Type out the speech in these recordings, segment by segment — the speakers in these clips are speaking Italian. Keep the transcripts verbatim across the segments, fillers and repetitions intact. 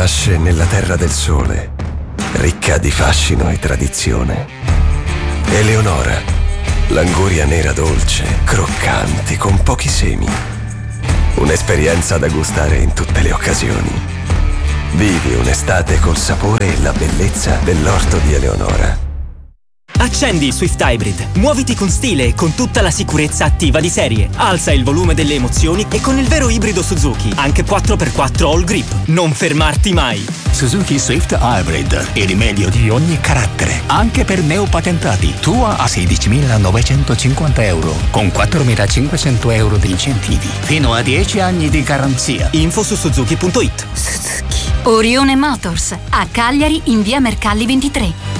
nasce nella terra del sole, ricca di fascino e tradizione. Eleonora, l'anguria nera dolce, croccante, con pochi semi. Un'esperienza da gustare in tutte le occasioni. Vivi un'estate col sapore e la bellezza dell'orto di Eleonora. Accendi il Swift Hybrid, muoviti con stile e con tutta la sicurezza attiva di serie. Alza il volume delle emozioni e con il vero ibrido Suzuki, anche quattro per quattro All Grip. Non fermarti mai. Suzuki Swift Hybrid, il rimedio di ogni carattere, anche per neopatentati. Tua a sedicimilanovecentocinquanta euro, con quattromilacinquecento euro di incentivi, fino a dieci anni di garanzia. Info su suzuki punto it. Suzuki. Orione Motors, a Cagliari in via Mercalli ventitré.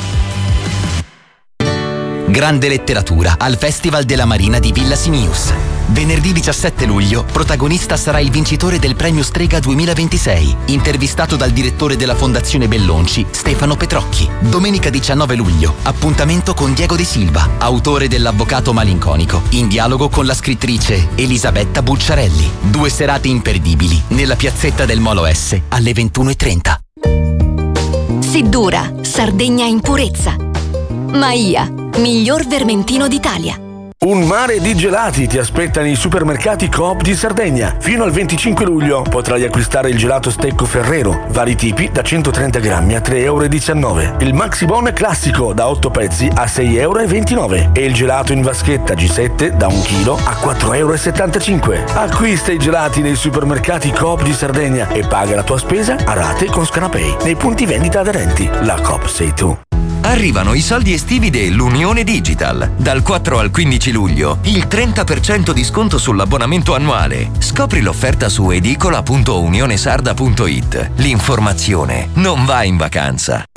Grande letteratura al Festival della Marina di Villa Simius. Venerdì diciassette luglio, protagonista sarà il vincitore del Premio Strega duemilaventisei, intervistato dal direttore della Fondazione Bellonci, Stefano Petrocchi. Domenica diciannove luglio, appuntamento con Diego De Silva, autore dell'Avvocato Malinconico, in dialogo con la scrittrice Elisabetta Bucciarelli. Due serate imperdibili nella piazzetta del Molo S alle ventuno e trenta. Siddura, Sardegna in purezza. Maia, miglior vermentino d'Italia. Un mare di gelati ti aspetta nei supermercati Coop di Sardegna. Fino al venticinque luglio potrai acquistare il gelato Stecco Ferrero, vari tipi da centotrenta grammi a tre e diciannove euro. Il Maxi Bon classico da otto pezzi a sei e ventinove euro. E il gelato in vaschetta G sette da un chilo a quattro e settantacinque euro. Acquista i gelati nei supermercati Coop di Sardegna e paga la tua spesa a rate con Scanapay nei punti vendita aderenti. La Coop sei tu. Arrivano i soldi estivi dell'Unione Digital. Dal quattro al quindici luglio, il trenta per cento di sconto sull'abbonamento annuale. Scopri l'offerta su edicola punto unionesarda punto it. L'informazione non va in vacanza.